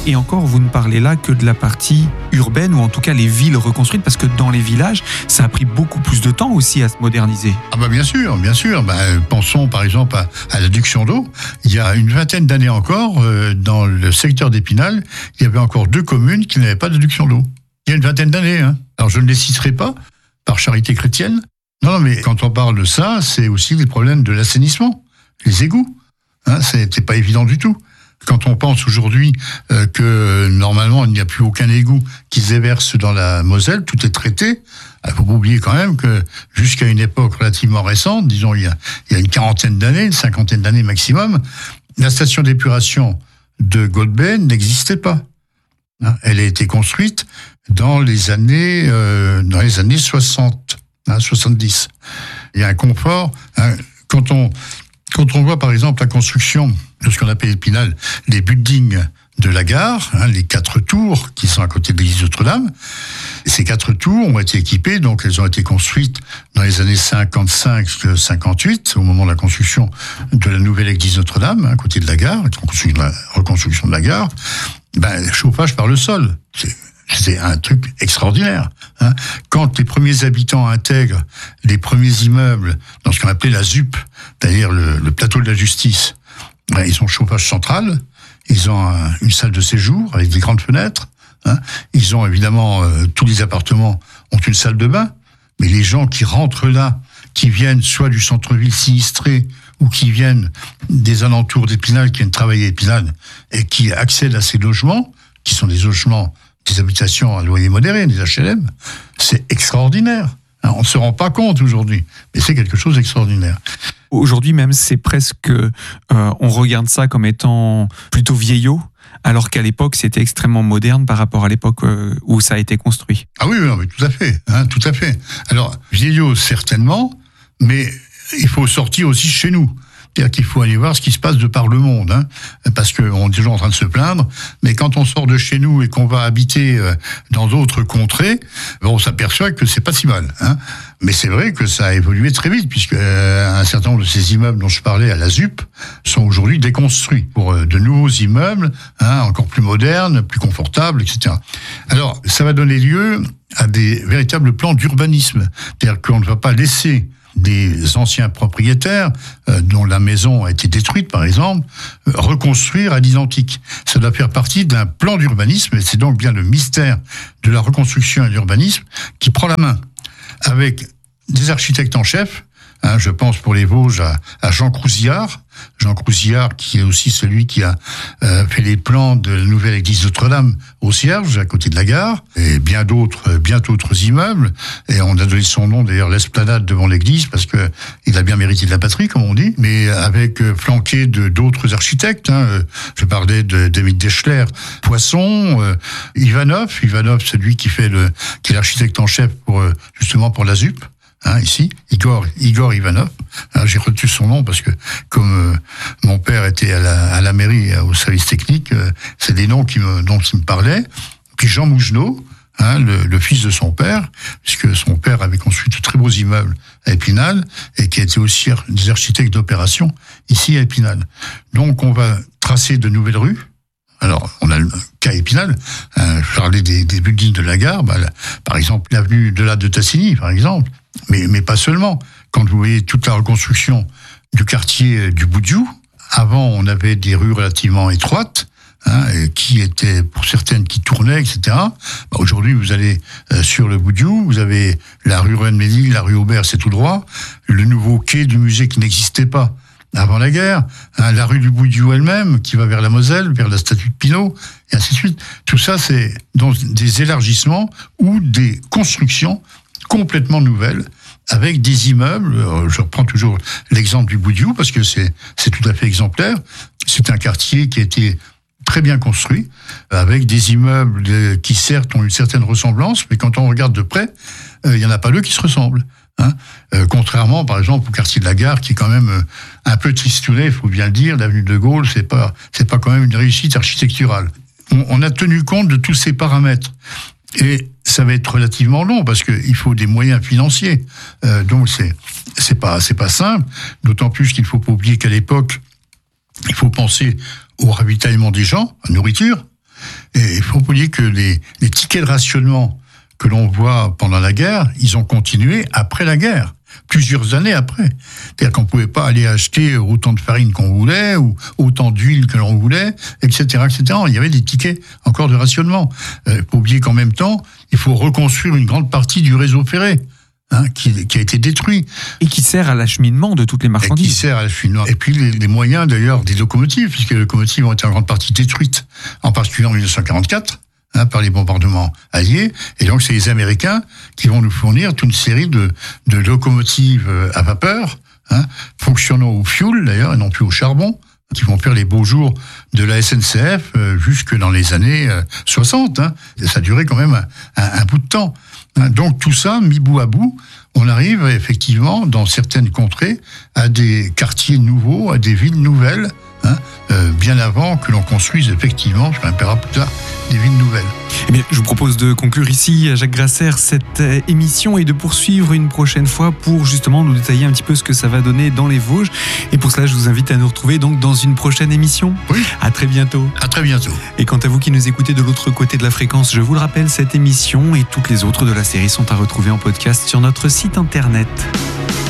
Et encore, vous ne parlez là que de la partie urbaine, ou en tout cas les villes reconstruites, parce que dans les villages, ça a pris beaucoup plus de temps aussi à se moderniser. Ah bah bien sûr, bien sûr. Pensons par exemple à l'adduction d'eau. Il y a une vingtaine d'années encore, dans le secteur d'Épinal, il y avait encore 2 communes qui n'avaient pas d'adduction d'eau. Il y a une vingtaine d'années. Alors je ne les citerai pas, par charité chrétienne. Non, mais quand on parle de ça, c'est aussi les problèmes de l'assainissement, les égouts. C'était pas évident du tout. Quand on pense aujourd'hui que normalement il n'y a plus aucun égout qui se déverse dans la Moselle, tout est traité. Il faut pas oublier quand même que jusqu'à une époque relativement récente, disons il y a une quarantaine d'années, une cinquantaine d'années maximum, la station d'épuration de Golbey n'existait pas. Elle a été construite dans les années 60, 70. Il y a un confort. Quand on voit par exemple la construction de ce qu'on appelle Épinal, les buildings de la gare, les 4 tours qui sont à côté de l'église Notre-Dame, ces 4 tours ont été équipées, donc elles ont été construites dans les années 55-58, au moment de la construction de la nouvelle église Notre-Dame, à côté de la gare, la reconstruction de la gare, chauffage par le sol. C'est un truc extraordinaire. Quand les premiers habitants intègrent les premiers immeubles dans ce qu'on appelait la ZUP, c'est-à-dire le plateau de la justice, ils ont chauffage central, ils ont une salle de séjour avec des grandes fenêtres, ils ont évidemment, tous les appartements ont une salle de bain, mais les gens qui rentrent là, qui viennent soit du centre-ville sinistré, ou qui viennent des alentours d'Épinal, qui viennent travailler à Épinal, et qui accèdent à ces logements, qui sont des logements, des habitations à loyer modéré, des HLM, c'est extraordinaire. On ne se rend pas compte aujourd'hui, mais c'est quelque chose d'extraordinaire. Aujourd'hui même, c'est presque... on regarde ça comme étant plutôt vieillot, alors qu'à l'époque, c'était extrêmement moderne par rapport à l'époque où ça a été construit. Ah oui, mais tout à fait. Tout à fait. Alors, vieillot, certainement, mais il faut sortir aussi chez nous. C'est-à-dire qu'il faut aller voir ce qui se passe de par le monde, parce qu'on est déjà en train de se plaindre, mais quand on sort de chez nous et qu'on va habiter dans d'autres contrées, on s'aperçoit que c'est pas si mal. Mais c'est vrai que ça a évolué très vite, puisque un certain nombre de ces immeubles dont je parlais à la ZUP sont aujourd'hui déconstruits pour de nouveaux immeubles, encore plus modernes, plus confortables, etc. Alors, ça va donner lieu à des véritables plans d'urbanisme. C'est-à-dire qu'on ne va pas laisser des anciens propriétaires dont la maison a été détruite, par exemple, reconstruire à l'identique. Ça doit faire partie d'un plan d'urbanisme, et c'est donc bien le mystère de la reconstruction et de l'urbanisme qui prend la main, avec des architectes en chef. Je pense pour les Vosges à Jean Crouzillard, qui est aussi celui qui a fait les plans de la nouvelle église Notre-Dame au Cierge, à côté de la gare, et bien d'autres immeubles. Et on a donné son nom d'ailleurs, l'esplanade devant l'église, parce que il a bien mérité de la patrie, comme on dit, mais avec flanqué d'autres architectes. Je parlais d'Émile Deschler, Poisson, Ivanov, celui qui est l'architecte en chef justement pour la ZUP. Ici, Igor Ivanov. J'ai retenu son nom parce que comme mon père était à la mairie, au service technique, c'est des noms dont il me parlait. Puis Jean Mougenot, le fils de son père, puisque son père avait construit de très beaux immeubles à Épinal et qui était aussi des architectes d'opération ici à Épinal. Donc on va tracer de nouvelles rues. Alors, on a le cas Épinal, je parlais des buildings de la gare, par exemple l'avenue de la de Tassigny, par exemple, mais pas seulement. Quand vous voyez toute la reconstruction du quartier du Boudiou, avant on avait des rues relativement étroites, qui étaient, pour certaines, qui tournaient, etc. Aujourd'hui, vous allez sur le Boudiou, vous avez la rue Rennes-Ménil, la rue Aubert, c'est tout droit, le nouveau quai du musée qui n'existait pas avant la guerre, la rue du Boudiou elle-même, qui va vers la Moselle, vers la statue de Pinault, et ainsi de suite. Tout ça, c'est dans des élargissements ou des constructions complètement nouvelles, avec des immeubles. Je reprends toujours l'exemple du Boudiou, parce que c'est tout à fait exemplaire. C'est un quartier qui a été très bien construit, avec des immeubles qui certes ont une certaine ressemblance, mais quand on regarde de près, il n'y en a pas deux qui se ressemblent. Contrairement, par exemple, au quartier de la Gare, qui est quand même un peu tristouné, il faut bien le dire, l'avenue de Gaulle, c'est pas quand même une réussite architecturale. On a tenu compte de tous ces paramètres. Et ça va être relativement long, parce qu'il faut des moyens financiers. Donc c'est pas simple, d'autant plus qu'il faut pas oublier qu'à l'époque, il faut penser au ravitaillement des gens, à la nourriture. Et il faut pas oublier que les tickets de rationnement que l'on voit pendant la guerre, ils ont continué après la guerre, plusieurs années après. C'est-à-dire qu'on ne pouvait pas aller acheter autant de farine qu'on voulait, ou autant d'huile que l'on voulait, etc., etc. Il y avait des tickets encore de rationnement. Il faut oublier qu'en même temps, il faut reconstruire une grande partie du réseau ferré, qui a été détruit. Et qui sert à l'acheminement de toutes les marchandises. Et qui sert à l'acheminement. Et puis les moyens d'ailleurs des locomotives, puisque les locomotives ont été en grande partie détruites, en particulier en 1944, par les bombardements alliés. Et donc c'est les Américains qui vont nous fournir toute une série de locomotives à vapeur, fonctionnant au fioul d'ailleurs, et non plus au charbon, qui vont faire les beaux jours de la SNCF jusque dans les années 60. Et ça a duré quand même un bout de temps. Donc tout ça, mis bout à bout, on arrive effectivement dans certaines contrées à des quartiers nouveaux, à des villes nouvelles, bien avant que l'on construise effectivement, je rappellerai plus tard, des villes nouvelles. Eh bien, je vous propose de conclure ici, Jacques Grasser, cette émission et de poursuivre une prochaine fois pour justement nous détailler un petit peu ce que ça va donner dans les Vosges. Et pour cela, je vous invite à nous retrouver donc dans une prochaine émission. Oui. À très bientôt. À très bientôt. Et quant à vous qui nous écoutez de l'autre côté de la fréquence, je vous le rappelle, cette émission et toutes les autres de la série sont à retrouver en podcast sur notre site internet.